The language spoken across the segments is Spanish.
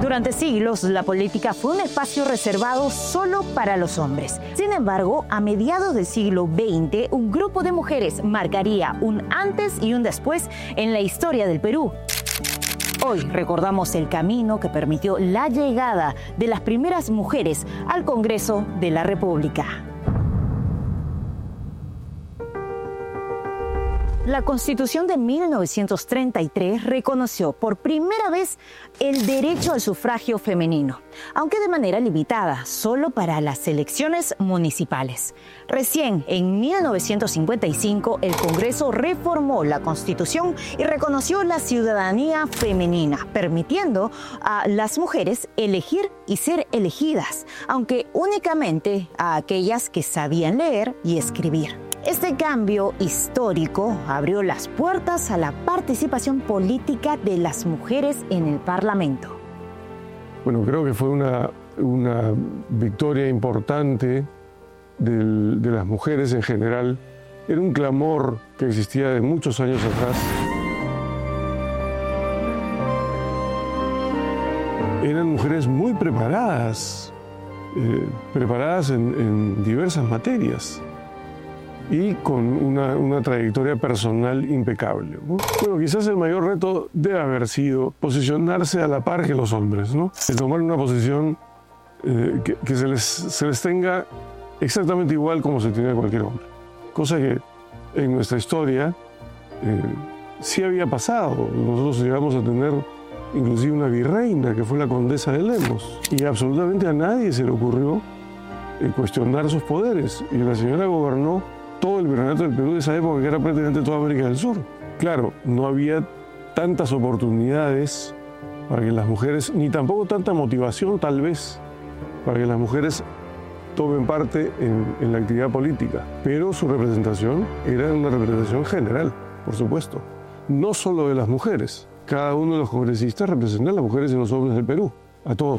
Durante siglos, la política fue un espacio reservado solo para los hombres. Sin embargo, a mediados del siglo XX, un grupo de mujeres marcaría un antes y un después en la historia del Perú. Hoy recordamos el camino que permitió la llegada de las primeras mujeres al Congreso de la República. La Constitución de 1933 reconoció por primera vez el derecho al sufragio femenino, aunque de manera limitada, solo para las elecciones municipales. Recién, en 1955, el Congreso reformó la Constitución y reconoció la ciudadanía femenina, permitiendo a las mujeres elegir y ser elegidas, aunque únicamente a aquellas que sabían leer y escribir. Este cambio histórico abrió las puertas a la participación política de las mujeres en el Parlamento. Bueno, creo que fue una victoria importante de las mujeres en general. Era un clamor que existía de muchos años atrás. Eran mujeres muy preparadas, en diversas materias, y con una trayectoria personal impecable, ¿no? Bueno, quizás el mayor reto debe haber sido posicionarse a la par que los hombres, ¿no? El tomar una posición que se les tenga exactamente igual como se tiene a cualquier hombre. Cosa que en nuestra historia sí había pasado. Nosotros llegamos a tener inclusive una virreina que fue la condesa de Lemos, y absolutamente a nadie se le ocurrió cuestionar sus poderes, y la señora gobernó todo el virreinato del Perú de esa época, que era prácticamente toda América del Sur. Claro, no había tantas oportunidades para que las mujeres, ni tampoco tanta motivación tal vez, para que las mujeres tomen parte en la actividad política, pero su representación era una representación general, por supuesto, no solo de las mujeres. Cada uno de los congresistas representa a las mujeres y los hombres del Perú, a todos.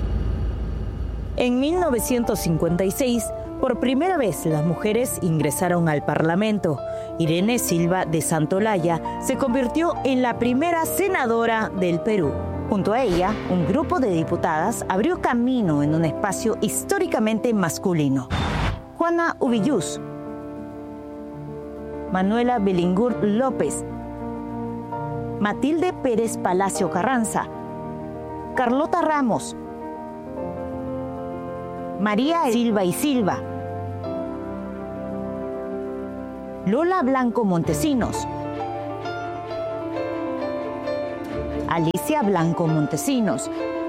En 1956, por primera vez las mujeres ingresaron al Parlamento. Irene Silva de Santolaya se convirtió en la primera senadora del Perú. Junto a ella, un grupo de diputadas abrió camino en un espacio históricamente masculino. Juana Ubillús, Manuela Belingur López, Matilde Pérez Palacio Carranza, Carlota Ramos, María Silva y Silva, Lola Blanco Montesinos, Alicia Blanco Montesinos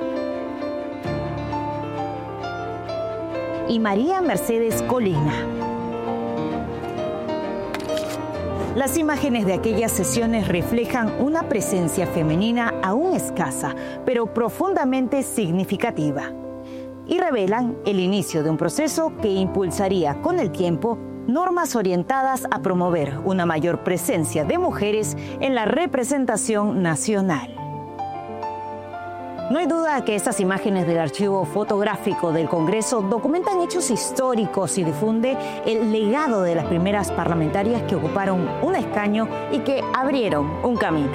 y María Mercedes Colina. Las imágenes de aquellas sesiones reflejan una presencia femenina aún escasa, pero profundamente significativa, y revelan el inicio de un proceso que impulsaría con el tiempo normas orientadas a promover una mayor presencia de mujeres en la representación nacional. No hay duda que estas imágenes del archivo fotográfico del Congreso documentan hechos históricos y difunde el legado de las primeras parlamentarias que ocuparon un escaño y que abrieron un camino.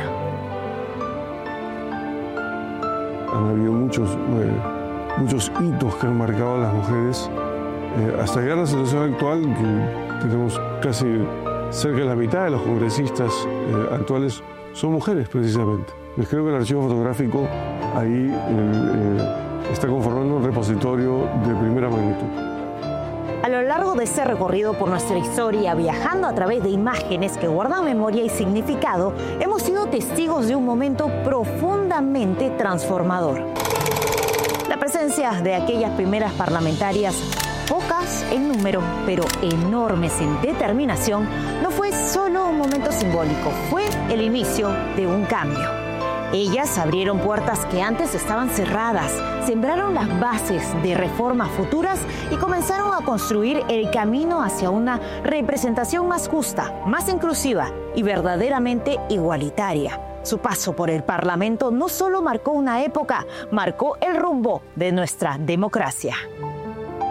Han habido muchos hitos que han marcado a las mujeres hasta llegar a la situación actual, que tenemos casi cerca de la mitad de los congresistas actuales son mujeres, precisamente. Pues creo que el archivo fotográfico ahí está conformando un repositorio de primera magnitud. A lo largo de este recorrido por nuestra historia, viajando a través de imágenes que guardan memoria y significado, hemos sido testigos de un momento profundamente transformador. La presencia de aquellas primeras parlamentarias, pocas en número, pero enormes en determinación, no fue solo un momento simbólico, fue el inicio de un cambio. Ellas abrieron puertas que antes estaban cerradas, sembraron las bases de reformas futuras y comenzaron a construir el camino hacia una representación más justa, más inclusiva y verdaderamente igualitaria. Su paso por el Parlamento no solo marcó una época, marcó el rumbo de nuestra democracia.